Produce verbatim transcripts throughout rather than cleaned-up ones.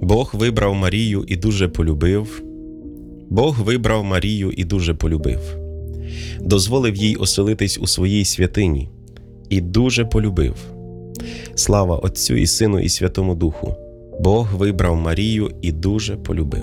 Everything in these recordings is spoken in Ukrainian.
Бог вибрав Марію і дуже полюбив. Бог вибрав Марію і дуже полюбив. Дозволив їй оселитись у своїй святині і дуже полюбив. Слава Отцю і Сину і Святому Духу. Бог вибрав Марію і дуже полюбив.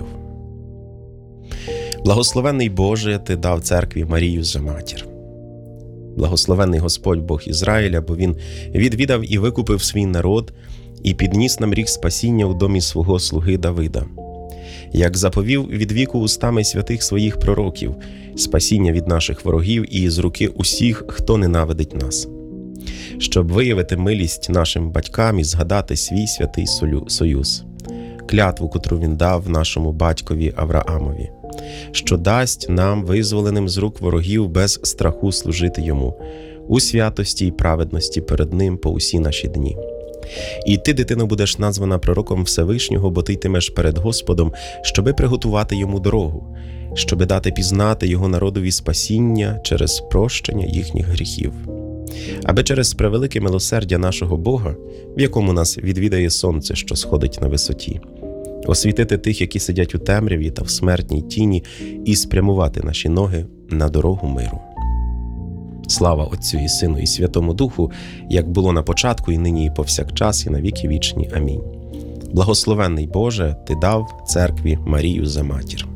Благословенний Боже, Ти дав церкві Марію за матір. Благословенний Господь Бог Ізраїля, бо Він відвідав і викупив свій народ і підніс нам ріг спасіння у домі свого слуги Давида. Як заповів від віку устами святих своїх пророків, спасіння від наших ворогів і з руки усіх, хто ненавидить нас. Щоб виявити милість нашим батькам і згадати свій святий союз, клятву, котру Він дав нашому батькові Авраамові, що дасть нам, визволеним з рук ворогів, без страху служити Йому, у святості і праведності перед Ним по усі наші дні. І ти, дитино, будеш названа пророком Всевишнього, бо ти йтимеш перед Господом, щоби приготувати Йому дорогу, щоби дати пізнати Його народові спасіння через прощення їхніх гріхів. Аби через превелике милосердя нашого Бога, в якому нас відвідає сонце, що сходить на висоті, освітити тих, які сидять у темряві та в смертній тіні, і спрямувати наші ноги на дорогу миру. Слава Отцю і Сину і Святому Духу, як було на початку, і нині, і повсякчас, і на віки вічні. Амінь. Благословенний Боже, Ти дав церкві Марію за матір.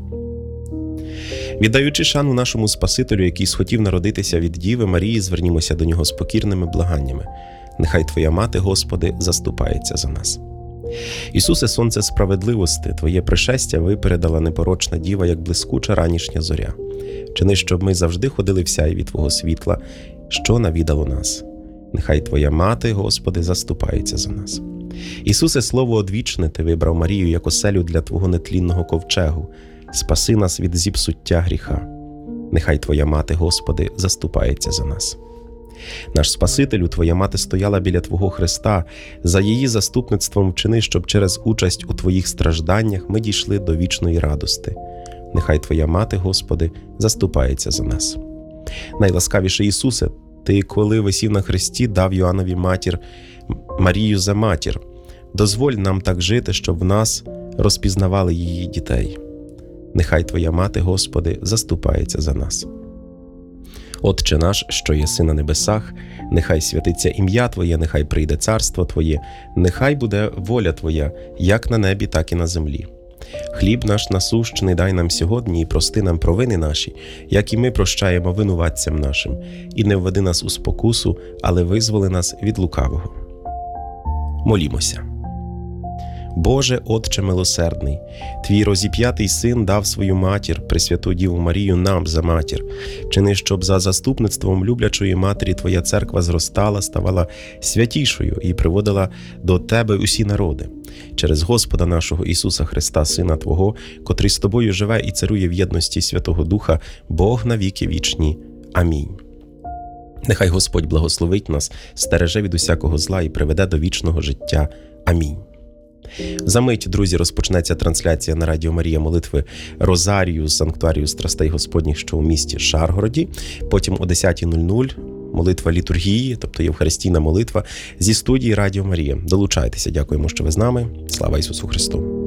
Віддаючи шану нашому Спасителю, який схотів народитися від Діви Марії, звернімося до Нього з покірними благаннями. Нехай Твоя Мати, Господи, заступається за нас. Ісусе, сонце справедливости, Твоє пришестя випередила непорочна Діва, як блискуча ранішня зоря. Чини, щоб ми завжди ходили в сяйві Твого світла, що навідало нас. Нехай Твоя Мати, Господи, заступається за нас. Ісусе, Слово одвічне, Ти вибрав Марію як оселю для Твого нетлінного ковчегу. Спаси нас від зіпсуття гріха. Нехай Твоя Мати, Господи, заступається за нас. Наш Спасителю, Твоя Мати стояла біля Твого Христа, за її заступництвом вчини, щоб через участь у Твоїх стражданнях ми дійшли до вічної радости. Нехай Твоя Мати, Господи, заступається за нас. Найласкавіший Ісусе, Ти, коли висів на хресті, дав Йоаннові матір Марію за матір. Дозволь нам так жити, щоб в нас розпізнавали її дітей. Нехай Твоя Мати, Господи, заступається за нас. Отче наш, що єси на небесах, нехай святиться ім'я Твоє, нехай прийде царство Твоє, нехай буде воля Твоя, як на небі, так і на землі. Хліб наш насущний дай нам сьогодні і прости нам провини наші, як і ми прощаємо винуватцям нашим. І не введи нас у спокусу, але визволи нас від лукавого. Молімося. Боже, Отче милосердний, Твій розіп'ятий Син дав свою матір, Пресвяту Діву Марію, нам за матір. Чини, щоб за заступництвом люблячої матері Твоя церква зростала, ставала святішою і приводила до Тебе усі народи. Через Господа нашого Ісуса Христа, Сина Твого, котрий з Тобою живе і царує в єдності Святого Духа, Бог на віки вічні. Амінь. Нехай Господь благословить нас, стереже від усякого зла і приведе до вічного життя. Амінь. За мить, друзі, розпочнеться трансляція на Радіо Марія молитви Розарію з Санктуарію Страстей Господніх, що у місті Шаргороді. Потім о десятій нуль нуль молитва літургії, тобто Євхаристійна молитва зі студії Радіо Марія. Долучайтеся. Дякуємо, що ви з нами. Слава Ісусу Христу!